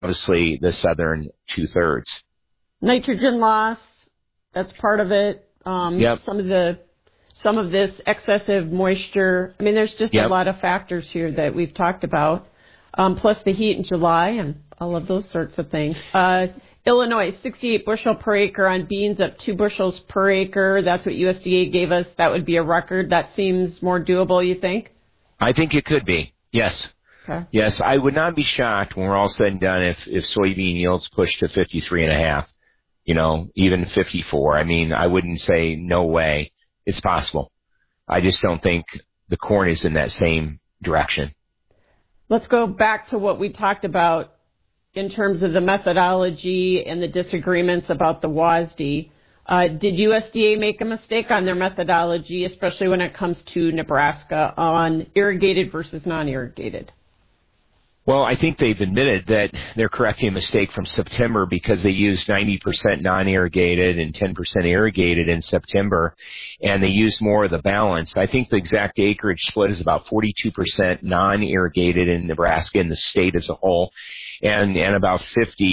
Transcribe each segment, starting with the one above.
obviously the southern 2/3. Nitrogen loss, that's part of it. Yep. Some of this excessive moisture. I mean, there's just a lot of factors here that we've talked about, plus the heat in July and all of those sorts of things. Illinois, 68 bushel per acre on beans, up 2 bushels per acre. That's what USDA gave us. That would be a record. That seems more doable, you think? I think it could be. Yes. Okay. Yes, I would not be shocked when we're all said and done if soybean yields push to 53.5, even 54. I mean, I wouldn't say no way. It's possible. I just don't think the corn is in that same direction. Let's go back to what we talked about in terms of the methodology and the disagreements about the WASDE. Did USDA make a mistake on their methodology, especially when it comes to Nebraska on irrigated versus non-irrigated? Well, I think they've admitted that they're correcting a mistake from September because they used 90% non-irrigated and 10% irrigated in September, and they used more of the balance. I think the exact acreage split is about 42% non-irrigated in Nebraska and the state as a whole, and about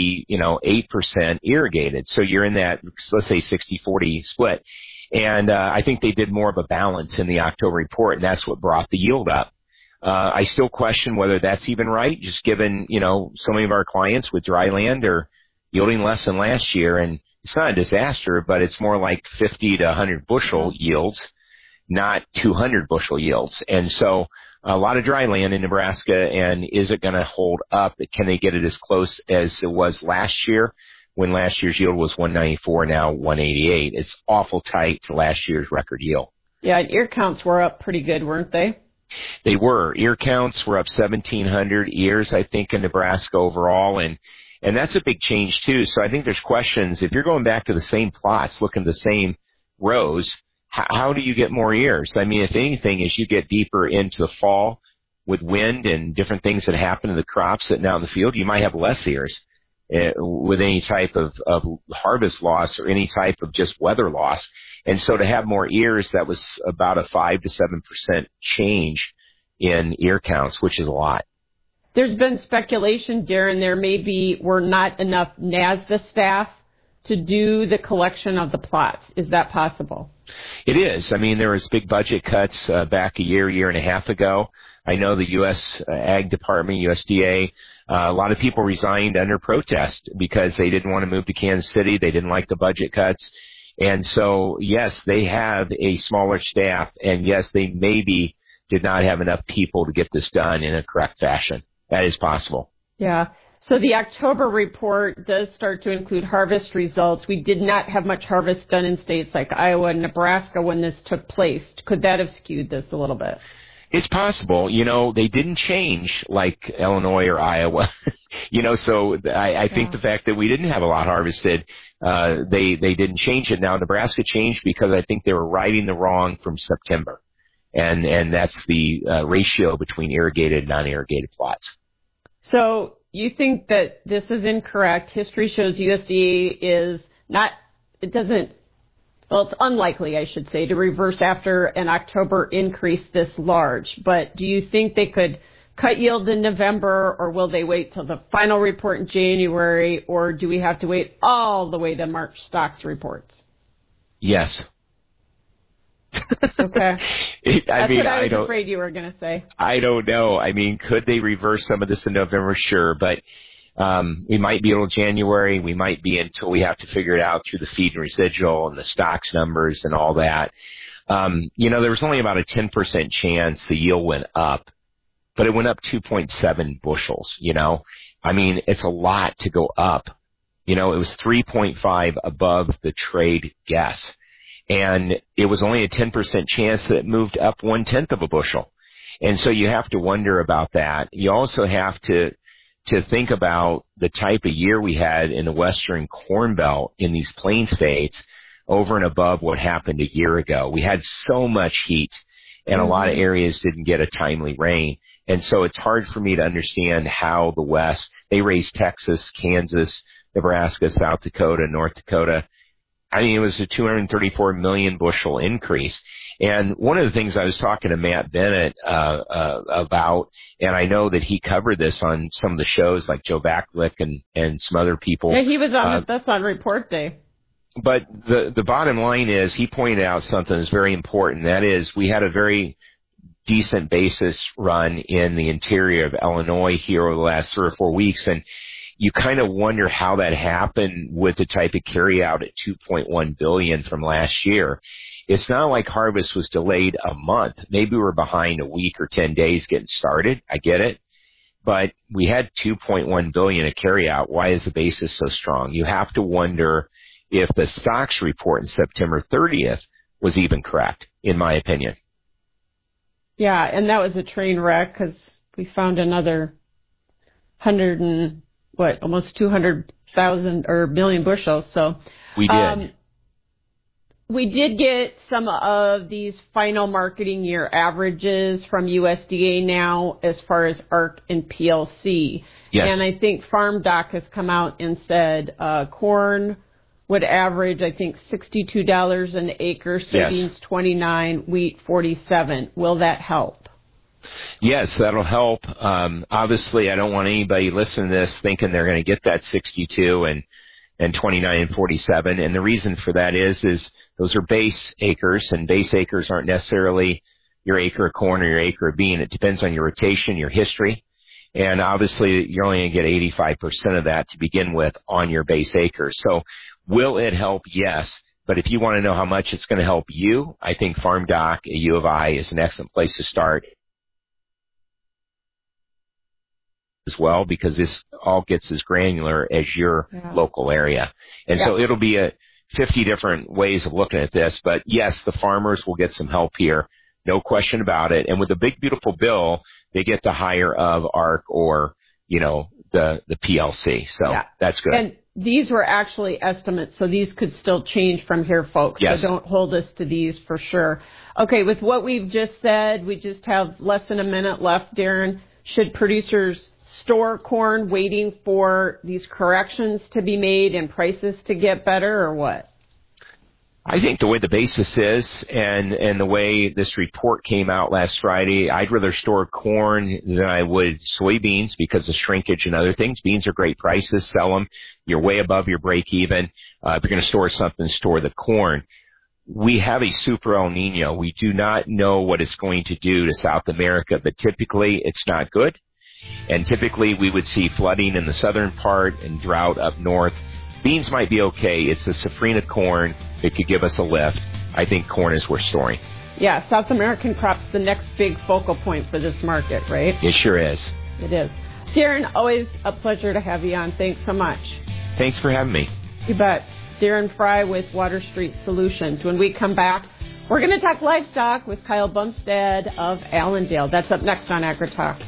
8% irrigated. So you're in that, let's say, 60-40 split. And I think they did more of a balance in the October report, and that's what brought the yield up. I still question whether that's even right, just given, so many of our clients with dry land are yielding less than last year. And it's not a disaster, but it's more like 50 to 100 bushel yields, not 200 bushel yields. And so a lot of dry land in Nebraska, and is it going to hold up? Can they get it as close as it was last year when last year's yield was 194, now 188? It's awful tight to last year's record yield. Yeah, and ear counts were up pretty good, weren't they? They were. Ear counts were up 1,700 ears, I think, in Nebraska overall, and that's a big change, too. So I think there's questions. If you're going back to the same plots, looking at the same rows, how do you get more ears? I mean, if anything, as you get deeper into the fall with wind and different things that happen to the crops that now in the field, you might have less ears with any type of harvest loss or any type of just weather loss. And so to have more ears, that was about a 5 to 7% change in ear counts, which is a lot. There's been speculation, Darren, were not enough NASDA staff to do the collection of the plots. Is that possible? It is. I mean, there was big budget cuts back a year and a half ago. I know the U.S. Ag Department, USDA, a lot of people resigned under protest because they didn't want to move to Kansas City. They didn't like the budget cuts. And so, yes, they have a smaller staff, and yes, they maybe did not have enough people to get this done in a correct fashion. That is possible. Yeah. So the October report does start to include harvest results. We did not have much harvest done in states like Iowa and Nebraska when this took place. Could that have skewed this a little bit? It's possible. They didn't change like Illinois or Iowa. So I think the fact that we didn't have a lot harvested, they didn't change it. Now, Nebraska changed because I think they were righting the wrong from September. And that's the ratio between irrigated and non-irrigated plots. So you think that this is incorrect. History shows USDA is not, it's unlikely, I should say, to reverse after an October increase this large. But do you think they could cut yield in November, or will they wait till the final report in January, or do we have to wait all the way to March stocks reports? Yes. Okay. That's what I was afraid you were going to say. I don't know. I mean, could they reverse some of this in November? Sure. But we might be until January. We might be until we have to figure it out through the feed and residual and the stocks numbers and all that. There was only about a 10% chance the yield went up, but it went up 2.7 bushels, I mean, it's a lot to go up. It was 3.5 above the trade guess. And it was only a 10% chance that it moved up 1/10 of a bushel. And so you have to wonder about that. You also have to think about the type of year we had in the Western Corn Belt in these plain states over and above what happened a year ago. We had so much heat, and a lot of areas didn't get a timely rain. And so it's hard for me to understand how the West, they raised Texas, Kansas, Nebraska, South Dakota, North Dakota. I mean, it was a 234 million bushel increase. And one of the things I was talking to Matt Bennett about, and I know that he covered this on some of the shows like Joe Backlick and some other people. Yeah, he was on that's on Report Day. But the bottom line is he pointed out something that's very important. That is, we had a very decent basis run in the interior of Illinois here over the last 3 or 4 weeks, and you kind of wonder how that happened with the type of carryout at $2.1 billion from last year. It's not like harvest was delayed a month. Maybe we're behind a week or 10 days getting started. I get it. But we had $2.1 billion of carryout. Why is the basis so strong? You have to wonder if the stocks report in September 30th was even correct, in my opinion. Yeah, and that was a train wreck because we found another almost 200,000 or million bushels. So we did. We did get some of these final marketing year averages from USDA now as far as ARC and PLC. Yes. And I think Farm Doc has come out and said corn would average, I think, $62 an acre, soybeans $29, wheat $47. Will that help? Yes, that'll help. Obviously, I don't want anybody listening to this thinking they're going to get that 62 and 29 and 47. And the reason for that is those are base acres, and base acres aren't necessarily your acre of corn or your acre of bean. It depends on your rotation, your history. And obviously, you're only going to get 85% of that to begin with on your base acres. So will it help? Yes. But if you want to know how much it's going to help you, I think Farm Doc at U of I is an excellent place to start as well, because this all gets as granular as your local area. And so it'll be 50 different ways of looking at this. But yes, the farmers will get some help here. No question about it. And with the big, beautiful bill, they get the higher of ARC or, the PLC. So that's good. And these were actually estimates, so these could still change from here, folks. Yes. So don't hold us to these for sure. Okay, with what we've just said, we just have less than a minute left, Darren. Should producers store corn waiting for these corrections to be made and prices to get better, or what? I think the way the basis is and the way this report came out last Friday, I'd rather store corn than I would soybeans because of shrinkage and other things. Beans are great prices. Sell them. You're way above your break even. If you're going to store something, store the corn. We have a super El Nino. We do not know what it's going to do to South America, but typically it's not good. And typically we would see flooding in the southern part and drought up north. Beans might be okay. It's the safrinha corn that could give us a lift. I think corn is worth storing. Yeah, South American crop's the next big focal point for this market, right? It sure is. It is. Darren, always a pleasure to have you on. Thanks so much. Thanks for having me. You bet. Darren Fry with Water Street Solutions. When we come back, we're going to talk livestock with Kyle Bumstead of Allendale. That's up next on AgriTalk.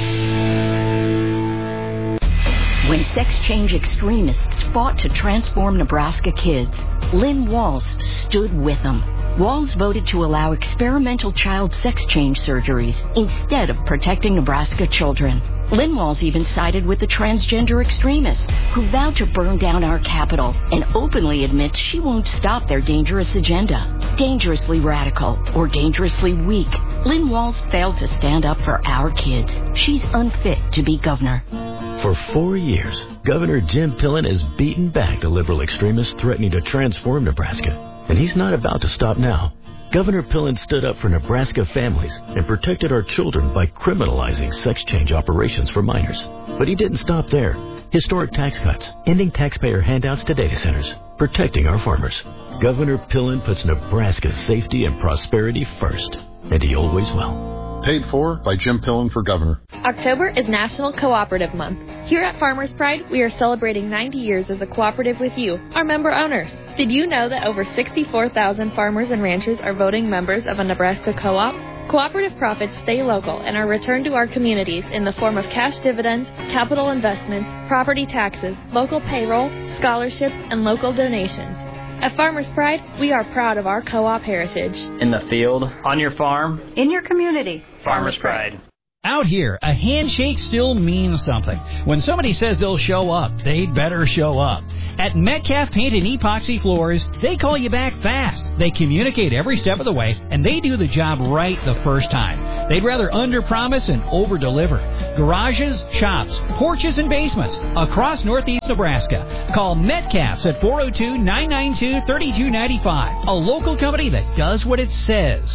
When sex change extremists fought to transform Nebraska kids, Lynn Walls stood with them. Walls voted to allow experimental child sex change surgeries instead of protecting Nebraska children. Lynn Walls even sided with the transgender extremists who vowed to burn down our capital and openly admits she won't stop their dangerous agenda. Dangerously radical or dangerously weak, Lynn Walls failed to stand up for our kids. She's unfit to be governor. For 4 years, Governor Jim Pillen has beaten back the liberal extremists threatening to transform Nebraska. And he's not about to stop now. Governor Pillen stood up for Nebraska families and protected our children by criminalizing sex change operations for minors. But he didn't stop there. Historic tax cuts, ending taxpayer handouts to data centers, protecting our farmers. Governor Pillen puts Nebraska's safety and prosperity first, and he always will. Paid for by Jim Pillen for governor. October is National Cooperative Month. Here at Farmers Pride, we are celebrating 90 years as a cooperative with you, our member owners. Did you know that over 64,000 farmers and ranchers are voting members of a Nebraska co-op? Cooperative profits stay local and are returned to our communities in the form of cash dividends, capital investments, property taxes, local payroll, scholarships, and local donations. At Farmers Pride, we are proud of our co-op heritage. In the field, on your farm, in your community. Farmers Pride. Out here, a handshake still means something. When somebody says they'll show up, they'd better show up. At Metcalf Paint and Epoxy Floors, they call you back fast. They communicate every step of the way, and they do the job right the first time. They'd rather under-promise and over-deliver. Garages, shops, porches, and basements across northeast Nebraska. Call Metcalf's at 402-992-3295. A local company that does what it says.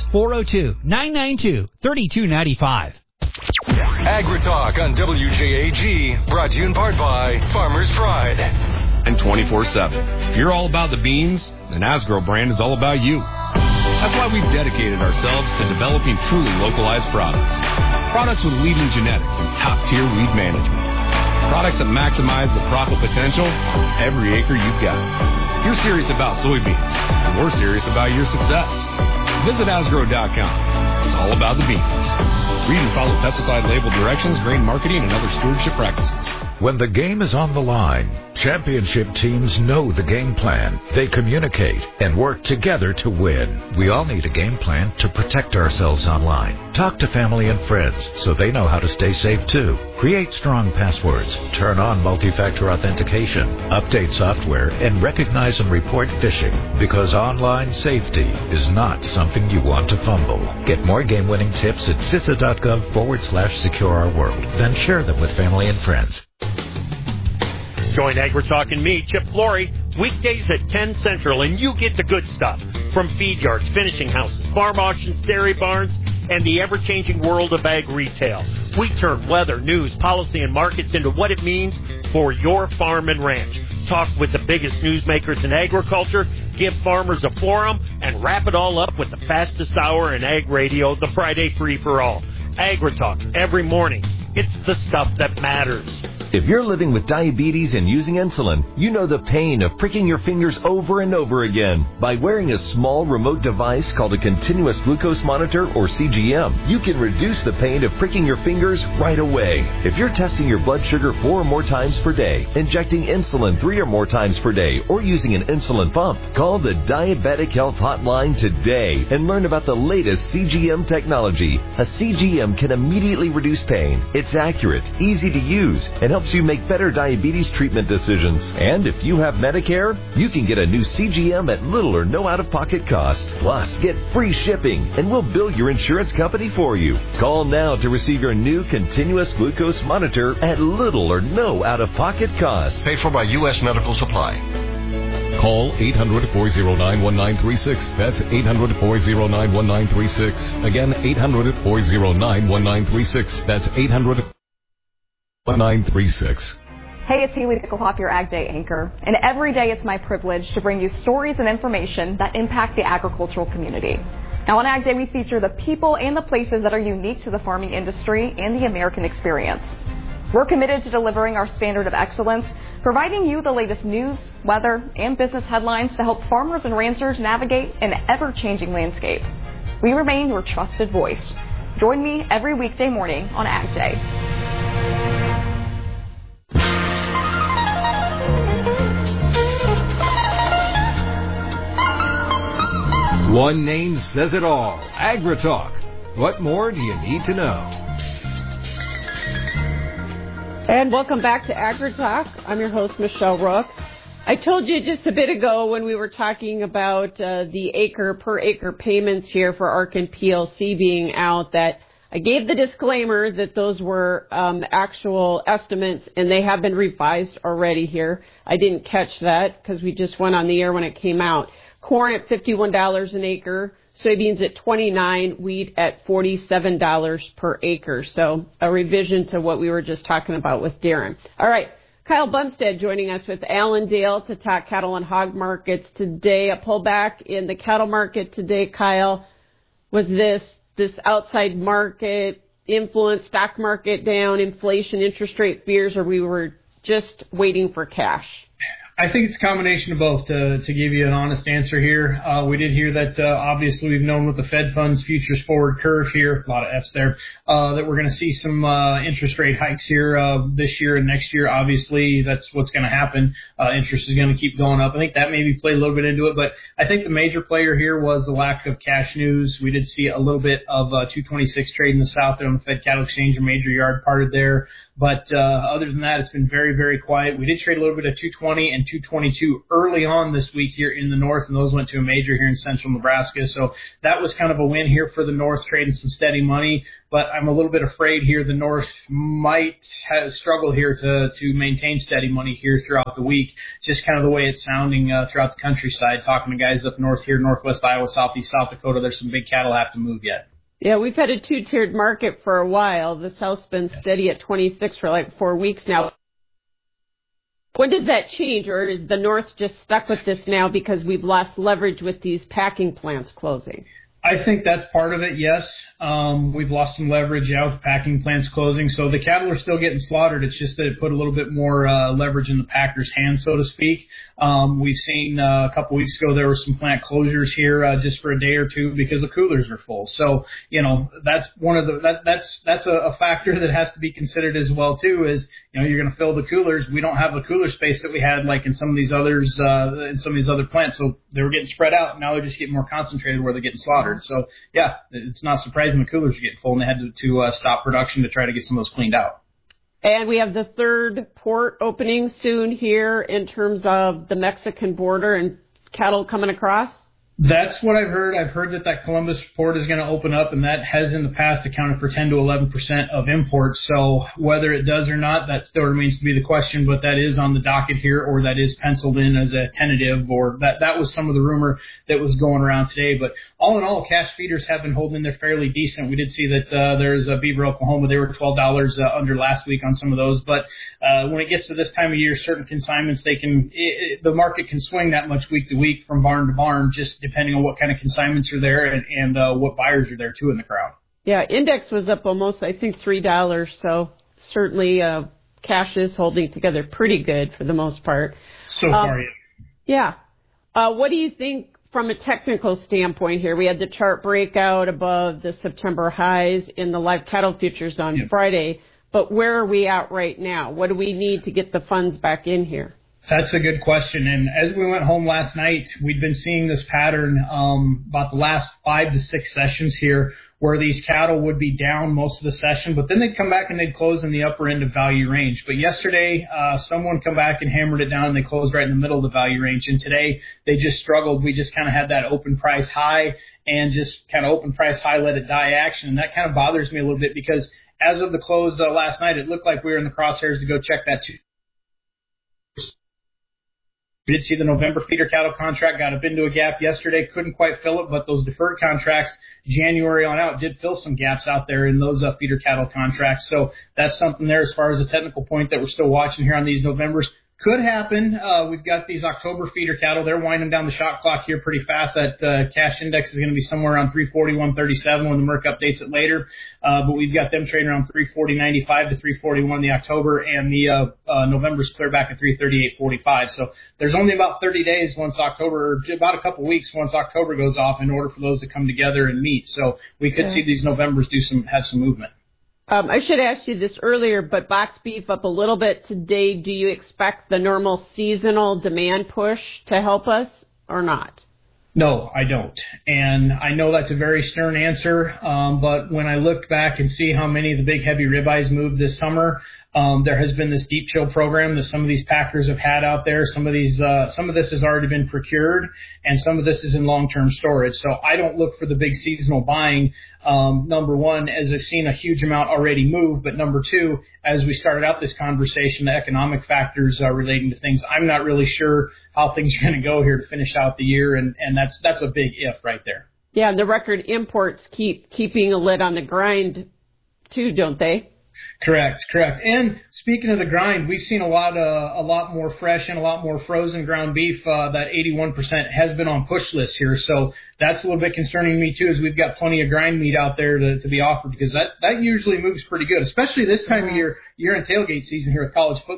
402-992-3295. AgriTalk on WJAG, brought to you in part by Farmers Pride. And 24/7. If you're all about the beans, then Asgrow brand is all about you. That's why we've dedicated ourselves to developing truly localized products. Products with leading genetics and top-tier weed management. Products that maximize the profit potential of every acre you've got. You're serious about soybeans, and we're serious about your success. Visit Asgrow.com. It's all about the beans. Read and follow pesticide label directions, grain marketing, and other stewardship practices. When the game is on the line, championship teams know the game plan. They communicate and work together to win. We all need a game plan to protect ourselves online. Talk to family and friends so they know how to stay safe too. Create strong passwords. Turn on multi-factor authentication. Update software and recognize and report phishing, because online safety is not something you want to fumble. Get more game-winning tips at CISA.gov/secure-our-world. Then share them with family and friends. Join AgriTalk and me, Chip Flory, weekdays at 10 Central, and you get the good stuff from feed yards, finishing houses, farm auctions, dairy barns, and the ever-changing world of ag retail. We turn weather, news, policy, and markets into what it means for your farm and ranch. Talk with the biggest newsmakers in agriculture, give farmers a forum, and wrap it all up with the fastest hour in ag radio, the Friday Free-for-All. AgriTalk, every morning. It's the stuff that matters. If you're living with diabetes and using insulin, you know the pain of pricking your fingers over and over again. By wearing a small remote device called a continuous glucose monitor, or CGM, you can reduce the pain of pricking your fingers right away. If you're testing your blood sugar 4 or more times per day, injecting insulin 3 or more times per day, or using an insulin pump, call the Diabetic Health Hotline today and learn about the latest CGM technology. A CGM can immediately reduce pain. It's accurate, easy to use, and helps you make better diabetes treatment decisions. And if you have Medicare, you can get a new CGM at little or no out-of-pocket cost. Plus, get free shipping, and we'll bill your insurance company for you. Call now to receive your new continuous glucose monitor at little or no out-of-pocket cost. Paid for by U.S. Medical Supply. Call 800-409-1936. That's 800-409-1936. Again, 800-409-1936. That's 800-1936. Hey, it's Haley Pickelhoff, your Ag Day anchor. And every day it's my privilege to bring you stories and information that impact the agricultural community. Now on Ag Day, we feature the people and the places that are unique to the farming industry and the American experience. We're committed to delivering our standard of excellence, providing you the latest news, weather, and business headlines to help farmers and ranchers navigate an ever-changing landscape. We remain your trusted voice. Join me every weekday morning on Ag Day. One name says it all. AgriTalk. What more do you need to know? And welcome back to AgriTalk. I'm your host, Michelle Rook. I told you just a bit ago when we were talking about the per acre payments here for Arkin PLC being out that I gave the disclaimer that those were actual estimates, and they have been revised already here. I didn't catch that because we just went on the air when it came out. Corn at $51 an acre, soybeans at $29, wheat at $47 per acre. So a revision to what we were just talking about with Darren. All right, Kyle Bumstead joining us with Allendale to talk cattle and hog markets today. A pullback in the cattle market today, Kyle. Was this outside market influence, stock market down, inflation, interest rate fears, or we were just waiting for cash? I think it's a combination of both, to give you an honest answer here. We did hear that, obviously, we've known with the Fed funds futures forward curve here, a lot of F's there, that we're going to see some interest rate hikes here this year and next year. Obviously, that's what's going to happen. Interest is going to keep going up. I think that maybe played a little bit into it, but I think the major player here was the lack of cash news. We did see a little bit of 226 trade in the South there on the Fed Cattle Exchange, a major yard parted there. But other than that, it's been very, very quiet. We did trade a little bit of 220 and 222 early on this week here in the North, and those went to a major here in central Nebraska. So that was kind of a win here for the North, trading some steady money. But I'm a little bit afraid here the North might struggle here to maintain steady money here throughout the week. Just kind of the way it's sounding throughout the countryside, talking to guys up north here, northwest Iowa, southeast South Dakota. There's some big cattle have to move yet. Yeah, we've had a two-tiered market for a while. The South's been steady at 26 for like 4 weeks now. When does that change, or is the North just stuck with this now because we've lost leverage with these packing plants closing? I think that's part of it, yes. We've lost some leverage out with packing plants closing, so the cattle are still getting slaughtered. It's just that it put a little bit more leverage in the packers' hands, so to speak. We've seen a couple weeks ago there were some plant closures here just for a day or two because the coolers are full. So, that's one of the that's a factor that has to be considered as well too. Is you're going to fill the coolers. We don't have the cooler space that we had like in some of these others in some of these other plants. So they were getting spread out. Now they're just getting more concentrated where they're getting slaughtered. So yeah, it's not surprising the coolers are getting full, and they had to stop production to try to get some of those cleaned out. And we have the third port opening soon here in terms of the Mexican border and cattle coming across. That's what I've heard. I've heard that Columbus port is going to open up, and that has in the past accounted for 10 to 11% of imports. So whether it does or not, that still remains to be the question, but that is on the docket here, or that is penciled in as a tentative, or that was some of the rumor that was going around today. But all in all, cash feeders have been holding in there fairly decent. We did see that there's a Beaver, Oklahoma. They were $12 under last week on some of those. But when it gets to this time of year, certain consignments, the market can swing that much week to week from barn to barn, just depending on what kind of consignments are there and what buyers are there, too, in the crowd. Yeah, index was up almost, I think, $3, so certainly cash is holding together pretty good for the most part. So far, yeah. What do you think from a technical standpoint here? We had the chart breakout above the September highs in the live cattle futures on Friday, but where are we at right now? What do we need to get the funds back in here? That's a good question. And as we went home last night, we'd been seeing this pattern about the last 5 to 6 sessions here where these cattle would be down most of the session, but then they'd come back and they'd close in the upper end of value range. But yesterday, someone come back and hammered it down and they closed right in the middle of the value range. And today, they just struggled. We just kind of had that open price high and just kind of open price high, let it die action. And that kind of bothers me a little bit because as of the close last night, it looked like we were in the crosshairs to go check that too. We did see the November feeder cattle contract got up into a gap yesterday, couldn't quite fill it, but those deferred contracts January on out did fill some gaps out there in those feeder cattle contracts. So that's something there as far as a technical point that we're still watching here on these Novembers. Could happen. We've got these October feeder cattle. They're winding down the shot clock here pretty fast. That cash index is going to be somewhere around 340-137 when the Merck updates it later. But we've got them trading around 340.95 to 341 in the October, and the November's clear back at 338.45. So there's only about 30 days once October, or about a couple weeks once October goes off in order for those to come together and meet. So we could see these Novembers have some movement. I should ask you this earlier, but box beef up a little bit today. Do you expect the normal seasonal demand push to help us or not? No, I don't. And I know that's a very stern answer, but when I look back and see how many of the big heavy ribeyes moved this summer, there has been this deep chill program that some of these packers have had out there. Some of this has already been procured, and some of this is in long-term storage. So I don't look for the big seasonal buying. Number one, as I've seen a huge amount already move, but number two, as we started out this conversation, the economic factors relating to things, I'm not really sure how things are going to go here to finish out the year, and that's a big if right there. Yeah, the record imports keeping a lid on the grind too, don't they? Correct. And speaking of the grind, we've seen a lot more fresh and a lot more frozen ground beef. That 81% has been on push lists here, so that's a little bit concerning to me too. As we've got plenty of grind meat out there to be offered, because that usually moves pretty good, especially this time of year. You're in tailgate season here with college football.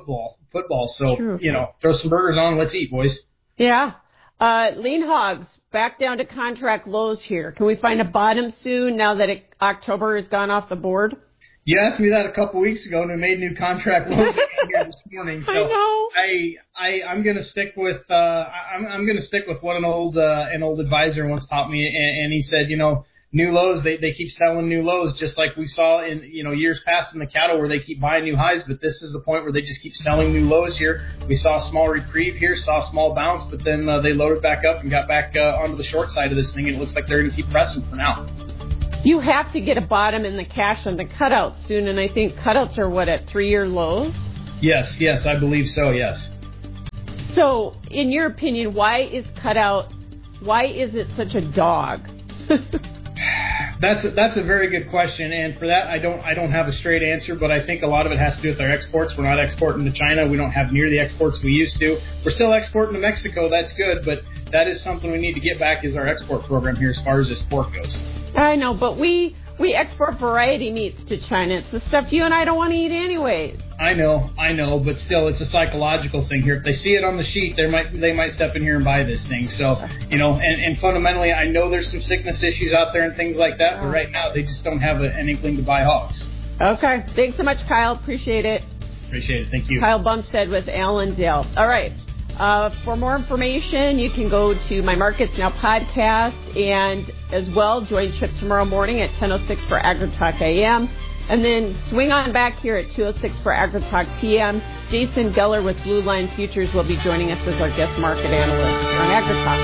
football. So, True. Throw some burgers on. Let's eat, boys. Yeah. Lean hogs back down to contract lows here. Can we find a bottom soon now that October has gone off the board? You asked me that a couple weeks ago, and we made new contract lows here this morning. So I know. I'm going to stick with I'm going to stick with what an old advisor once taught me, and he said, new lows, they keep selling new lows, just like we saw in years past in the cattle where they keep buying new highs, but this is the point where they just keep selling new lows here. We saw a small reprieve here, saw a small bounce, but then they loaded back up and got back onto the short side of this thing, and it looks like they're going to keep pressing for now. You have to get a bottom in the cash on the cutouts soon, and I think cutouts are at 3-year lows? Yes, I believe so, yes. So, in your opinion, why is it such a dog? That's a very good question, and for that I don't have a straight answer, but I think a lot of it has to do with our exports. We're not exporting to China. We don't have near the exports we used to. We're still exporting to Mexico. That's good, but that is something we need to get back is our export program here as far as this pork goes. I know, but we export variety meats to China. It's the stuff you and I don't want to eat anyways. I know, but still, it's a psychological thing here. If they see it on the sheet, they might step in here and buy this thing. So, and fundamentally, I know there's some sickness issues out there and things like that, but right now they just don't have an inkling to buy hogs. Okay. Thanks so much, Kyle. Appreciate it. Appreciate it. Thank you. Kyle Bumstead with Allendale. All right. For more information, you can go to my Markets Now podcast, and as well, join Chip tomorrow morning at 10:06 for AgriTalk AM. And then swing on back here at 2:06 for AgriTalk PM. Jason Geller with Blue Line Futures will be joining us as our guest market analyst here on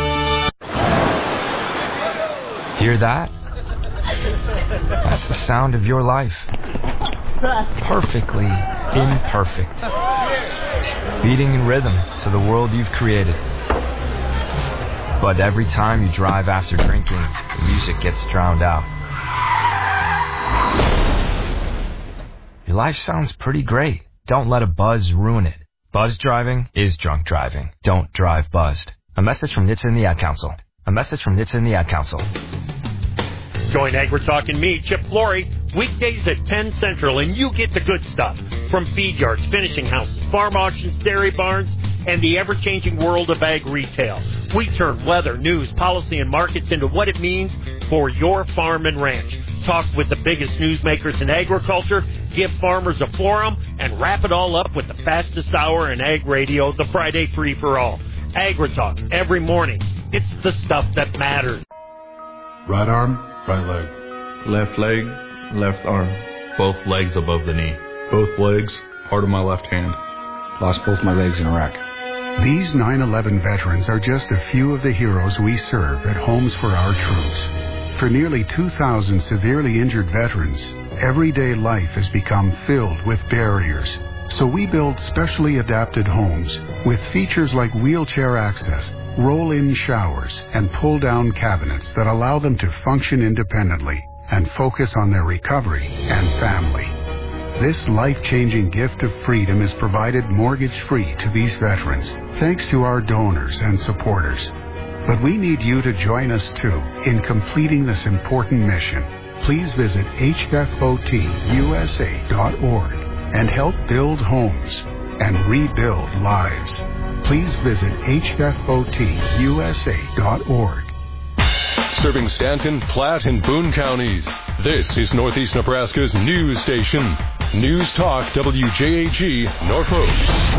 AgriTalk. Hear that? That's the sound of your life. Perfectly imperfect. Beating in rhythm to the world you've created. But every time you drive after drinking, the music gets drowned out. Your life sounds pretty great. Don't let a buzz ruin it. Buzz driving is drunk driving. Don't drive buzzed. A message from NHTSA and the Ad Council. Join AgriTalk and me, Chip Flory, weekdays at 10 Central, and you get the good stuff from feed yards, finishing houses, farm auctions, dairy barns, and the ever-changing world of ag retail. We turn weather, news, policy, and markets into what it means for your farm and ranch. Talk with the biggest newsmakers in agriculture, give farmers a forum, and wrap it all up with the fastest hour in ag radio, the Friday free-for-all. AgriTalk, every morning. It's the stuff that matters. Right arm, right leg. Left leg, left arm. Both legs above the knee. Both legs, part of my left hand. Lost both my legs in Iraq. These 9/11 veterans are just a few of the heroes we serve at Homes for Our Troops. For nearly 2,000 severely injured veterans, everyday life has become filled with barriers. So we build specially adapted homes with features like wheelchair access, roll-in showers, and pull-down cabinets that allow them to function independently and focus on their recovery and family. This life-changing gift of freedom is provided mortgage-free to these veterans, thanks to our donors and supporters. But we need you to join us, too, in completing this important mission. Please visit hfotusa.org and help build homes and rebuild lives. Please visit hfotusa.org. Serving Stanton, Platte, and Boone counties. This is Northeast Nebraska's news station. News Talk WJAG Norfolk.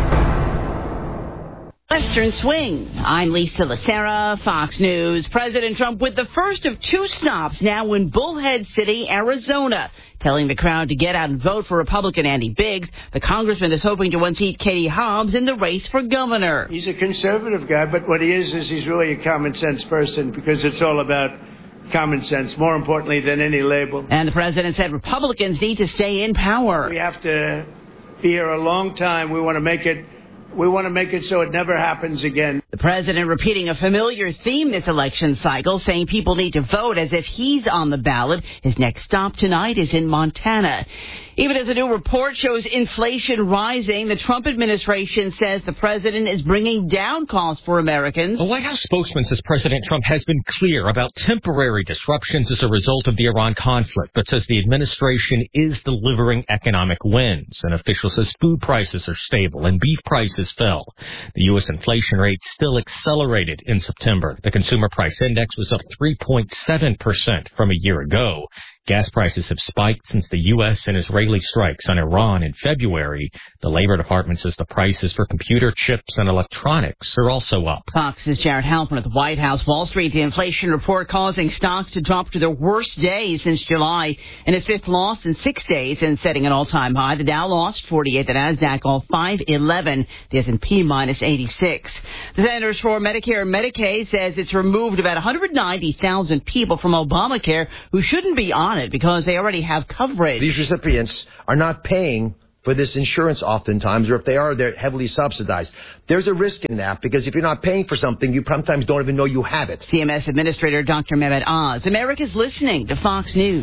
Western Swing. I'm Lisa Lacera, Fox News. President Trump with the first of 2 stops now in Bullhead City, Arizona, telling the crowd to get out and vote for Republican Andy Biggs. The congressman is hoping to unseat Katie Hobbs in the race for governor. He's a conservative guy, but what he is he's really a common sense person, because it's all about common sense, more importantly than any label. And the president said Republicans need to stay in power. We have to be here a long time. We want to make it so it never happens again. The president repeating a familiar theme this election cycle, saying people need to vote as if he's on the ballot. His next stop tonight is in Montana. Even as a new report shows inflation rising, the Trump administration says the president is bringing down costs for Americans. The White House spokesman says President Trump has been clear about temporary disruptions as a result of the Iran conflict, but says the administration is delivering economic wins. An official says food prices are stable and beef prices fell. The U.S. inflation rate still accelerated in September. The consumer price index was up 3.7% from a year ago. Gas prices have spiked since the U.S. and Israeli strikes on Iran in February. The Labor Department says the prices for computer chips and electronics are also up. Fox's Jared Halpern at the White House. Wall Street, the inflation report causing stocks to drop to their worst day since July, and its fifth loss in 6 days and setting an all-time high. The Dow lost 48, the Nasdaq all 511, the S&P minus 86. The Centers for Medicare and Medicaid says it's removed about 190,000 people from Obamacare who shouldn't be on it because they already have coverage. These recipients are not paying for this insurance oftentimes, or if they are, they're heavily subsidized. There's a risk in that because if you're not paying for something, you sometimes don't even know you have it. CMS Administrator Dr. Mehmet Oz. America's listening to Fox News.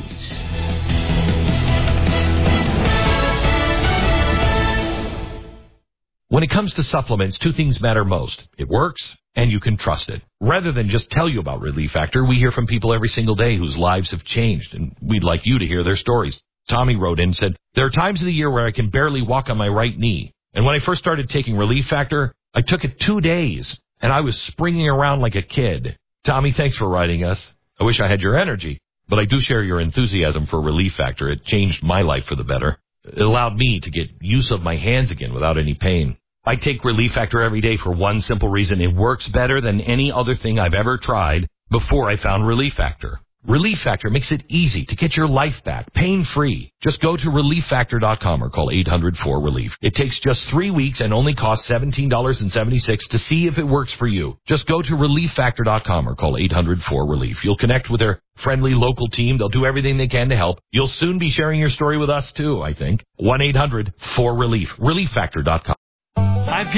When it comes to supplements, two things matter most. It works, and you can trust it. Rather than just tell you about Relief Factor, we hear from people every single day whose lives have changed, and we'd like you to hear their stories. Tommy wrote in and said, there are times of the year where I can barely walk on my right knee. And when I first started taking Relief Factor, I took it 2 days, and I was springing around like a kid. Tommy, thanks for writing us. I wish I had your energy, but I do share your enthusiasm for Relief Factor. It changed my life for the better. It allowed me to get use of my hands again without any pain. I take Relief Factor every day for one simple reason. It works better than any other thing I've ever tried before I found Relief Factor. Relief Factor makes it easy to get your life back, pain-free. Just go to ReliefFactor.com or call 800-4RELIEF. It takes just 3 weeks and only costs $17.76 to see if it works for you. Just go to ReliefFactor.com or call 800-4RELIEF. You'll connect with their friendly local team. They'll do everything they can to help. You'll soon be sharing your story with us, too, I think. 1-800-4RELIEF. ReliefFactor.com.